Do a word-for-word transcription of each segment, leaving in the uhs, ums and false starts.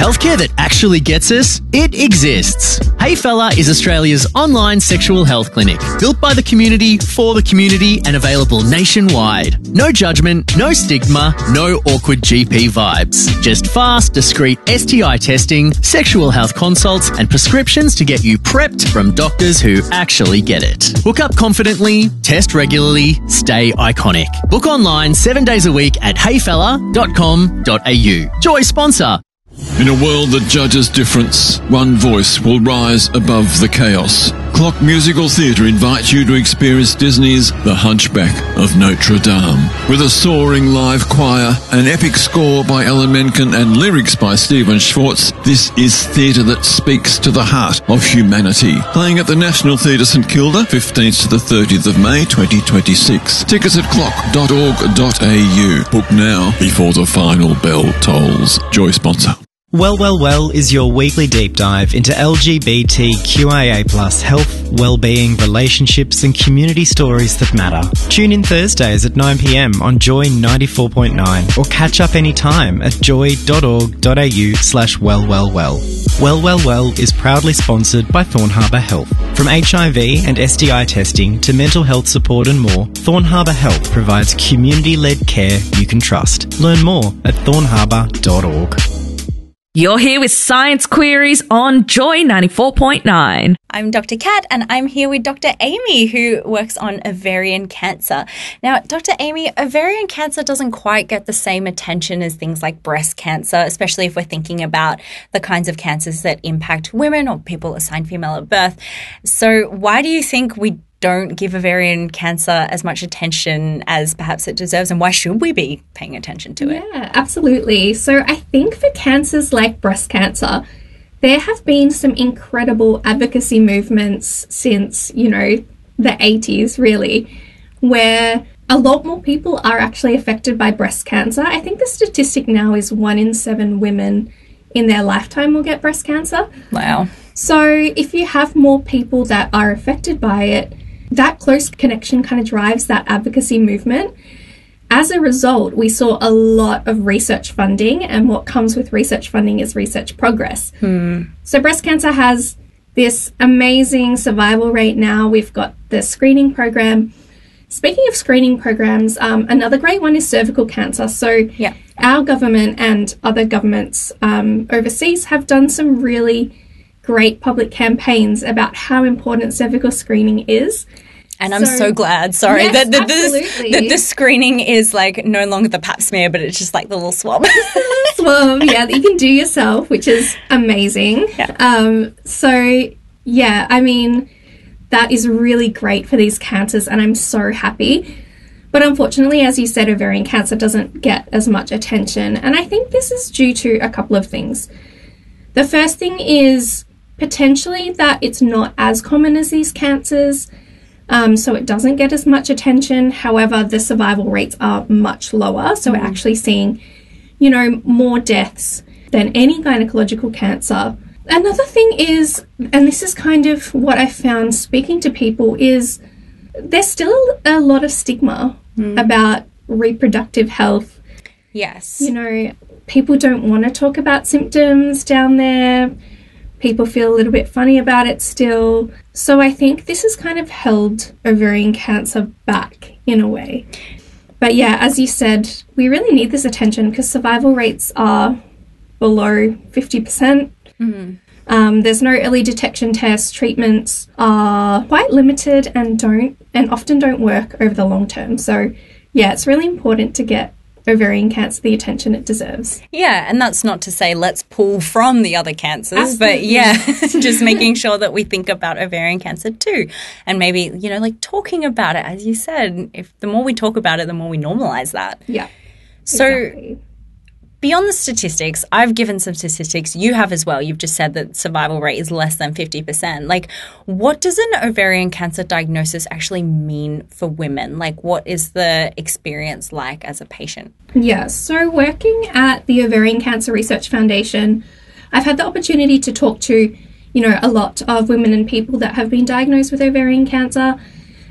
Healthcare that actually gets us? It exists. Hey Fella is Australia's online sexual health clinic, built by the community for the community and available nationwide. No judgment, no stigma, no awkward G P vibes. Just fast, discreet S T I testing, sexual health consults and prescriptions to get you prepped from doctors who actually get it. Hook up confidently, test regularly, stay iconic. Book online seven days a week at hey fella dot com dot a u. Joy sponsor. In a world that judges difference, one voice will rise above the chaos. Clock Musical Theatre invites you to experience Disney's The Hunchback of Notre Dame. With a soaring live choir, an epic score by Alan Menken and lyrics by Stephen Schwartz, this is theatre that speaks to the heart of humanity. Playing at the National Theatre St Kilda, fifteenth to the thirtieth of May twenty twenty-six. Tickets at clock dot org dot a u. Book now before the final bell tolls. Joy sponsor. Well, Well, Well is your weekly deep dive into L G B T Q I A plus health, well-being, relationships and community stories that matter. Tune in Thursdays at nine p m on Joy ninety-four point nine or catch up anytime at joy dot org dot a u slash well well well. Well, Well, Well is proudly sponsored by Thorn Harbour Health. From H I V and S T I testing to mental health support and more, Thorn Harbour Health provides community-led care you can trust. Learn more at thorn harbour dot org. You're here with Science Queries on Joy ninety-four point nine. I'm Doctor Kat and I'm here with Doctor Amy, who works on ovarian cancer. Now, Doctor Amy, ovarian cancer doesn't quite get the same attention as things like breast cancer, especially if we're thinking about the kinds of cancers that impact women or people assigned female at birth. So why do you think we don't give ovarian cancer as much attention as perhaps it deserves, and why should we be paying attention to it? Yeah, absolutely. So I think for cancers like breast cancer, there have been some incredible advocacy movements since, you know, the eighties, really, where a lot more people are actually affected by breast cancer. I think the statistic now is one in seven women in their lifetime will get breast cancer. Wow. So if you have more people that are affected by it, that close connection kind of drives that advocacy movement. As a result, we saw a lot of research funding, and what comes with research funding is research progress. Hmm. So breast cancer has this amazing survival rate now. We've got the screening program. Speaking of screening programs, um, another great one is cervical cancer. So yeah. Our government and other governments um, overseas have done some really great public campaigns about how important cervical screening is. And I'm so, so glad, sorry, yes, that, that, this, that the screening is like no longer the pap smear, but it's just like the little swab. Swab, yeah, that you can do yourself, which is amazing. Yeah. Um, so, yeah, I mean, that is really great for these cancers, and I'm so happy. But unfortunately, as you said, ovarian cancer doesn't get as much attention. And I think this is due to a couple of things. The first thing is potentially that it's not as common as these cancers, um, so it doesn't get as much attention. However, the survival rates are much lower, so mm. we're actually seeing, you know, more deaths than any gynecological cancer. Another thing is, and this is kind of what I found speaking to people, is there's still a lot of stigma mm. about reproductive health. Yes. You know, people don't want to talk about symptoms down there. People feel a little bit funny about it still. So I think this has kind of held ovarian cancer back in a way. But yeah, as you said, we really need this attention because survival rates are below fifty percent. Mm-hmm. Um, there's no early detection tests. Treatments are quite limited and don't and often don't work over the long term. So yeah, it's really important to get ovarian cancer the attention it deserves. Yeah, and that's not to say let's pull from the other cancers, Absolutely. But yeah, just making sure that we think about ovarian cancer too. And maybe, you know, like talking about it, as you said, if the more we talk about it, the more we normalize that. Yeah. So exactly. Beyond the statistics, I've given some statistics. You have as well. You've just said that survival rate is less than fifty percent. Like, what does an ovarian cancer diagnosis actually mean for women? Like, what is the experience like as a patient? Yeah, so working at the Ovarian Cancer Research Foundation, I've had the opportunity to talk to, you know, a lot of women and people that have been diagnosed with ovarian cancer.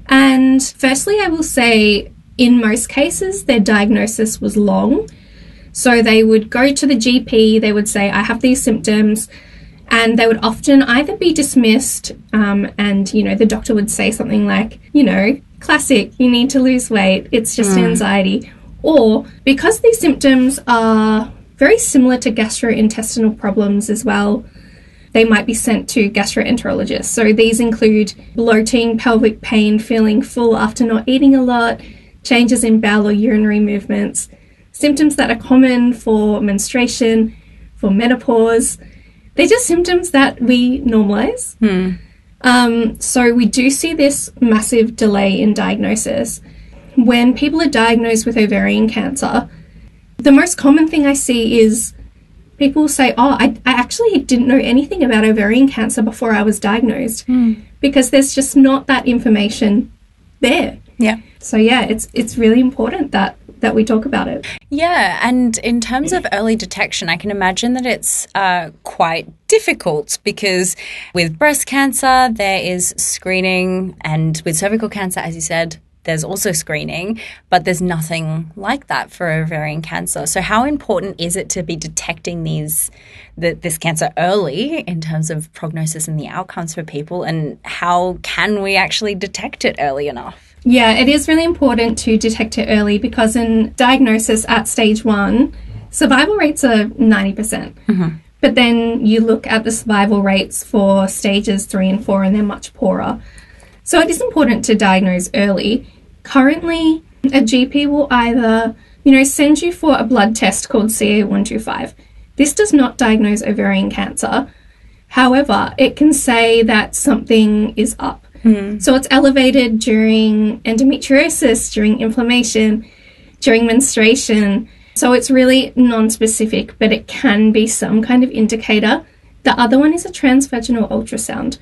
And firstly, I will say in most cases, their diagnosis was long. So they would go to the G P, they would say, I have these symptoms, and they would often either be dismissed um, and, you know, the doctor would say something like, you know, classic, you need to lose weight, it's just mm. anxiety. Or because these symptoms are very similar to gastrointestinal problems as well, they might be sent to gastroenterologists. So these include bloating, pelvic pain, feeling full after not eating a lot, changes in bowel or urinary movements, symptoms that are common for menstruation, for menopause. They're just symptoms that we normalise. Hmm. Um, so we do see this massive delay in diagnosis. When people are diagnosed with ovarian cancer, the most common thing I see is people say, oh, I, I actually didn't know anything about ovarian cancer before I was diagnosed hmm. because there's just not that information there. Yeah. So, yeah, it's it's really important that that we talk about it. Yeah, and in terms of early detection, I can imagine that it's uh, quite difficult because with breast cancer, there is screening, and with cervical cancer, as you said, there's also screening, but there's nothing like that for ovarian cancer. So how important is it to be detecting these the, this cancer early in terms of prognosis and the outcomes for people, and how can we actually detect it early enough? Yeah, it is really important to detect it early because in diagnosis at stage one, survival rates are ninety percent. Mm-hmm. But then you look at the survival rates for stages three and four and they're much poorer. So it is important to diagnose early. Currently, a G P will either, you know, send you for a blood test called C A one twenty-five. This does not diagnose ovarian cancer. However, it can say that something is up. Mm. So it's elevated during endometriosis, during inflammation, during menstruation. So it's really non-specific, but it can be some kind of indicator. The other one is a transvaginal ultrasound.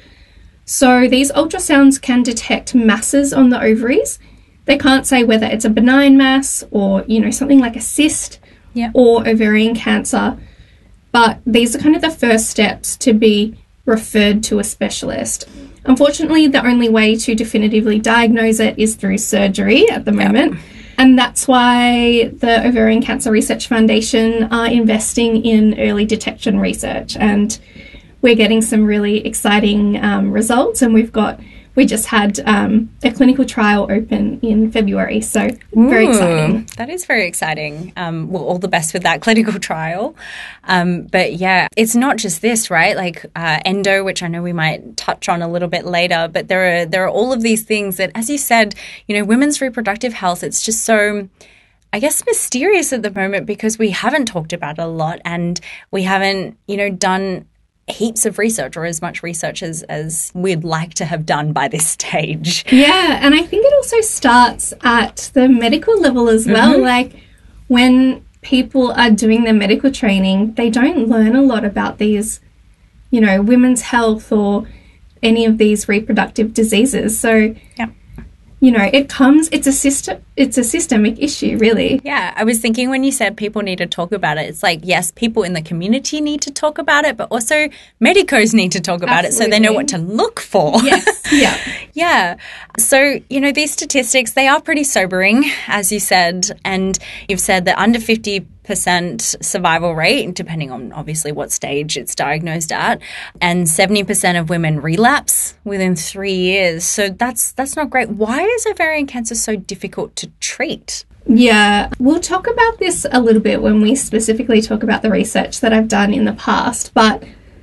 So these ultrasounds can detect masses on the ovaries. They can't say whether it's a benign mass or, you know, something like a cyst yeah. or ovarian cancer. But these are kind of the first steps to be referred to a specialist. Unfortunately, the only way to definitively diagnose it is through surgery at the moment. Yep. And that's why the Ovarian Cancer Research Foundation are investing in early detection research. And we're getting some really exciting um, results. And we've got, we just had um, a clinical trial open in February. So very Ooh, exciting. That is very exciting. Um, well, all the best with that clinical trial. Um, but yeah, it's not just this, right? Like uh, endo, which I know we might touch on a little bit later, but there are, there are all of these things that, as you said, you know, women's reproductive health, it's just so, I guess, mysterious at the moment because we haven't talked about it a lot and we haven't, you know, done heaps of research or as much research as, as we'd like to have done by this stage. Yeah, and I think it also starts at the medical level as well. Mm-hmm. Like when people are doing their medical training, they don't learn a lot about these, you know, women's health or any of these reproductive diseases. So, yeah. you know, it comes, it's a system, it's a systemic issue, really. Yeah, I was thinking when you said people need to talk about it, it's like, yes, people in the community need to talk about it, but also medicos need to talk about Absolutely. it so they know what to look for. Yes, yeah. Yeah. So, you know, these statistics, they are pretty sobering, as you said, and you've said that under fifty percent survival rate, depending on obviously what stage it's diagnosed at, and seventy percent of women relapse within three years. So that's that's not great. Why is ovarian cancer so difficult to treat? Yeah, we'll talk about this a little bit when we specifically talk about the research that I've done in the past, but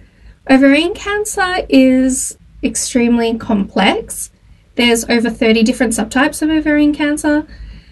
ovarian cancer is extremely complex. There's over thirty different subtypes of ovarian cancer,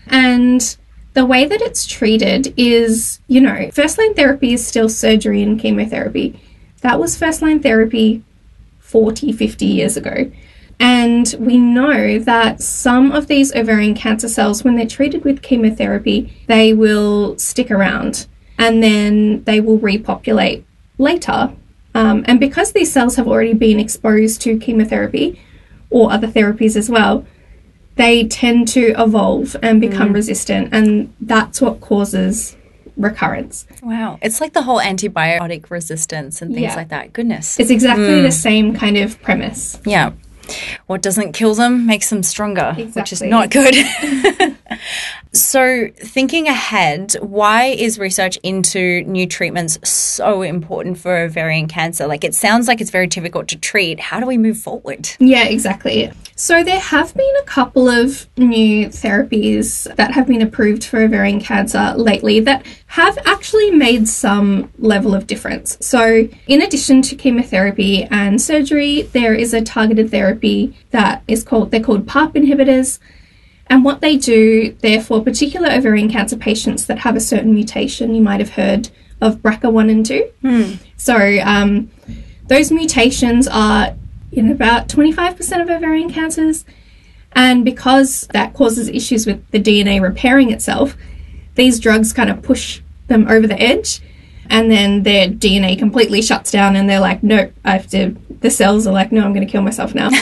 and the way that it's treated is, you know, first-line therapy is still surgery and chemotherapy. That was first-line therapy forty, fifty years ago. And we know that some of these ovarian cancer cells, when they're treated with chemotherapy, they will stick around and then they will repopulate later. Um, and because these cells have already been exposed to chemotherapy or other therapies as well, they tend to evolve and become mm. resistant, and that's what causes recurrence. Wow. It's like the whole antibiotic resistance and things yeah. like that. Goodness. It's exactly mm. the same kind of premise. Yeah. What doesn't kill them makes them stronger, Exactly. which is not good. So thinking ahead, why is research into new treatments so important for ovarian cancer? Like, it sounds like it's very difficult to treat. How do we move forward? Yeah, exactly. So there have been a couple of new therapies that have been approved for ovarian cancer lately that have actually made some level of difference. So in addition to chemotherapy and surgery, there is a targeted therapy that is called, they're called PARP inhibitors. And what they do, they're for particular ovarian cancer patients that have a certain mutation. You might have heard of B R C A one and two. Hmm. So um, those mutations are in about twenty-five percent of ovarian cancers. And because that causes issues with the D N A repairing itself, these drugs kind of push them over the edge. And then their D N A completely shuts down and they're like, nope, I have to, the cells are like, no, I'm going to kill myself now.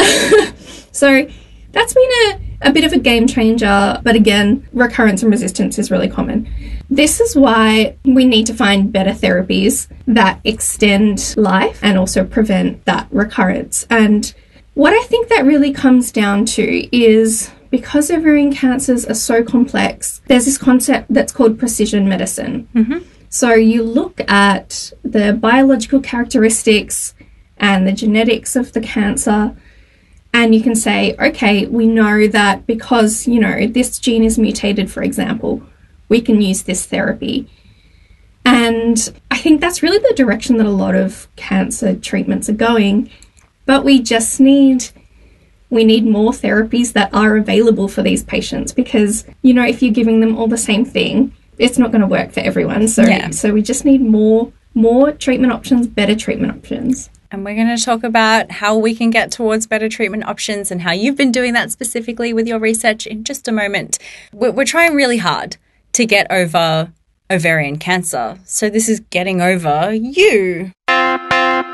So that's been a, a bit of a game changer, but again, recurrence and resistance is really common. This is why we need to find better therapies that extend life and also prevent that recurrence. And what I think that really comes down to is because ovarian cancers are so complex, there's this concept that's called precision medicine. Mm-hmm. So you look at the biological characteristics and the genetics of the cancer, and you can say, okay, we know that because, you know, this gene is mutated, for example, we can use this therapy. And I think that's really the direction that a lot of cancer treatments are going. But we just need, we need more therapies that are available for these patients because, you know, if you're giving them all the same thing, it's not going to work for everyone. So, Yeah. so we just need more, more treatment options, better treatment options. And we're going to talk about how we can get towards better treatment options and how you've been doing that specifically with your research in just a moment. We're, we're trying really hard to get over ovarian cancer. So this is getting over you.